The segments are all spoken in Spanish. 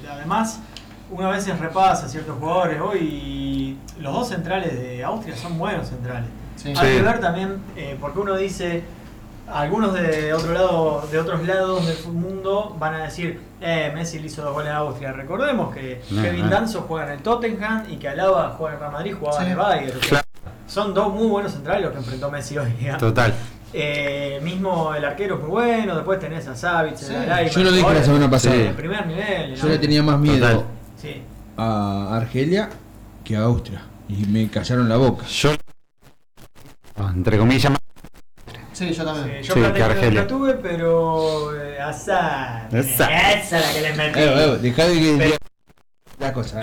además uno a veces repasa ciertos jugadores hoy y los dos centrales de Austria son buenos centrales. Sí. Hay que ver también, porque uno dice, algunos de otros lados del mundo van a decir, Messi le hizo 2 goles a Austria. Recordemos que Kevin Danso juega en el Tottenham y que Alaba juega en el Real Madrid, jugaba en el Bayern. Claro. Son dos muy buenos centrales los que enfrentó Messi hoy. Digamos. Total. Mismo el arquero es muy bueno, después tenés a Savic, yo lo dije la semana pasada. El primer nivel. Yo le tenía más miedo sí. a Argelia que a Austria. Y me callaron la boca. Yo, entre comillas, Sí, yo también. Yo Sí, que planteé que Argelia. lo tuve, pero azar. Esa es la que les metí. Dejá de que la cosa.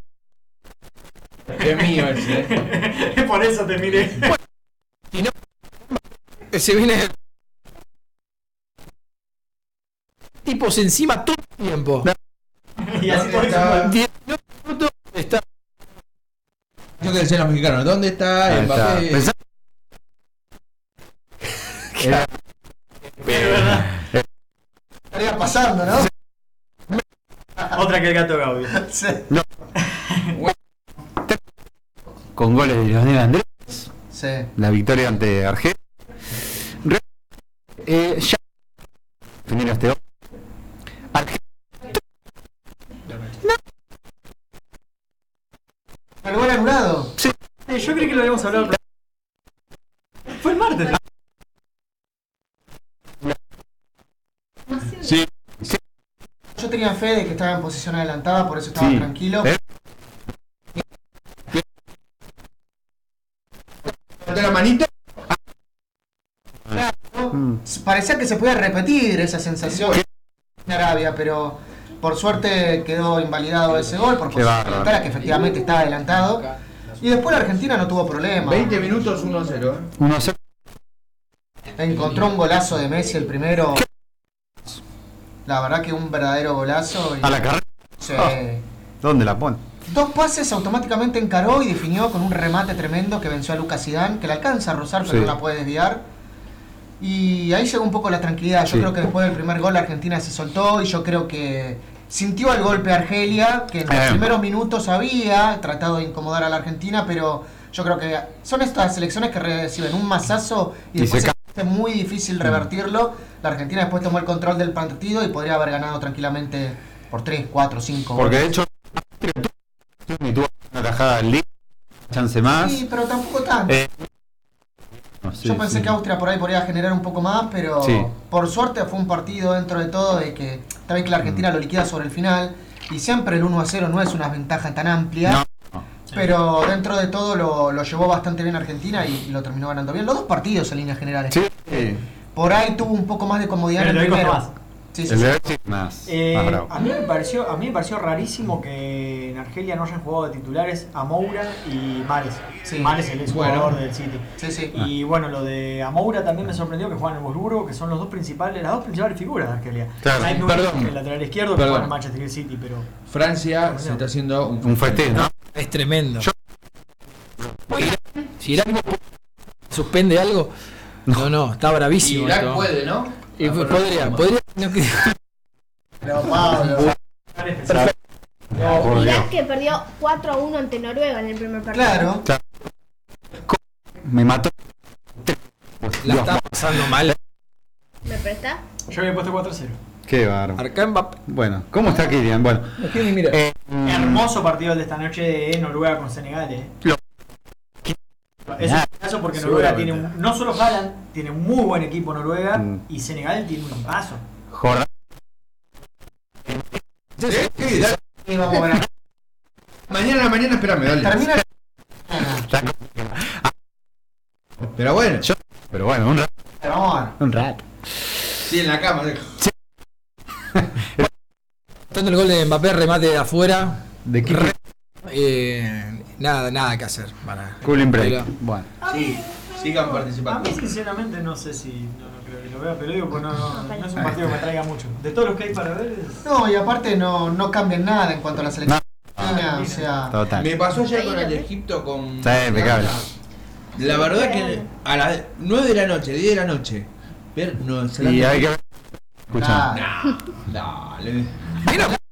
Es mío ese. Por eso te miré. Y no, se viene tipos encima todo el tiempo. Y así por eso. 10 minutos está. Yo que decían los mexicanos, ¿dónde está Mbappé? Pero verdad. Estaría pasando, ¿no? Otra que el gato Gaudio. Sí. con goles de Lionel Andrés, Sí. la victoria ante Argelia. Ya definir este hombre. ¿El gol anulado? Yo creí que lo habíamos hablado. Fue el martes. Sí. Yo tenía fe de que estaba en posición adelantada, por eso estaba Sí. tranquilo. ¿De la manita? Parecía que se podía repetir esa sensación en Arabia, pero por suerte quedó invalidado ese gol por posición adelantada, que efectivamente estaba adelantado. Y después la Argentina no tuvo problema. 20 minutos 1-0. 1-0. Encontró un golazo de Messi el primero. La verdad que un verdadero golazo. A la carrera. Sí. ¿Dónde la pone? 2 pases automáticamente encaró y definió con un remate tremendo que venció a Lucas Zidane, que la alcanza a rozar pero Sí. no la puede desviar. Y ahí llegó un poco la tranquilidad. Yo Sí. creo que después del primer gol la Argentina se soltó y yo creo que sintió el golpe Argelia, que en los primeros minutos había tratado de incomodar a la Argentina, pero yo creo que son estas selecciones que reciben un mazazo y Y después se es muy difícil revertirlo. La Argentina después tomó el control del partido y podría haber ganado tranquilamente por 3, 4, 5 Porque de goles. hecho ni tuvo una tajada en liga, chance más. Sí, pero tampoco tanto. No, sí, Yo pensé sí. que Austria por ahí podría generar un poco más, pero Sí. por suerte fue un partido dentro de todo de que también que la Argentina lo liquida sobre el final y siempre el 1-0 no es una ventaja tan amplia, No. pero dentro de todo lo llevó bastante bien Argentina y lo terminó ganando bien. Los dos partidos en líneas generales. Sí. Por ahí tuvo un poco más de comodidad Pero en el lo dijo primero. más. Sí, sí, El sí. de Messi más bravo. A mí me pareció rarísimo que en Argelia no hayan jugado de titulares a Moura y Mares. Sí. Mares el ex jugador del City. Sí, sí. Y bueno, lo de Amoura también me sorprendió que juegan en el Wolfsburgo, que son las dos principales figuras de Argelia. Claro. Hay Perdón. el lateral izquierdo que Perdón. juega en Manchester City, pero Francia se está haciendo Un festín, ¿no? Es tremendo. Si Irak suspende algo, no, está bravísimo. Irak esto. puede, ¿no? Y podría. No, Pero Pablo. Por Dios. Irak que perdió 4-1 ante Noruega en el primer partido. Claro. Me mató. la está pasando mal. ¿Me presta? yo había puesto 4-0. Qué bárbaro. Arca Mbappé. Bueno, ¿cómo está Kylian? Bueno, Mira. Hermoso partido el de esta noche de Noruega con Senegal. Lo- Es un caso porque Noruega tiene Seguramente. no solo Haaland, tiene un muy buen equipo Noruega y Senegal tiene un equipazo. Jordan. Y vamos a ver. Mañana, espérame, dale. Termina. Pero bueno, Pero bueno, un rato. Vamos a ver. Un rato. sí, en la cama. Tanto el gol de Mbappé, remate de afuera. ¿De qué? Nada que hacer. Cooling break. Pero- Bueno. Sí, sigan A participando. mí sinceramente no sé si no creo que lo vea, pero digo, pues no es un partido que me traiga mucho. De todos los que hay para ver es... No, y aparte no cambian nada en cuanto a la selección. O sea, Total. Me pasó ayer con el de Egipto con... Sí, impecable. La verdad que a las 9 de la noche, 10 de la noche, ver Nueva Zelanda. Y hay que ver. Escuchá. nada. Dale. Mira,